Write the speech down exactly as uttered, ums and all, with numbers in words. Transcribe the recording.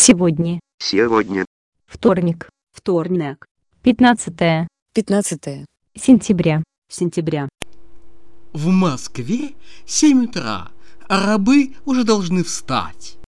Сегодня. Сегодня. Вторник. Вторник. Пятнадцатое. Пятнадцатое. Сентября. Сентября. В Москве семь утра, а рабы уже должны встать.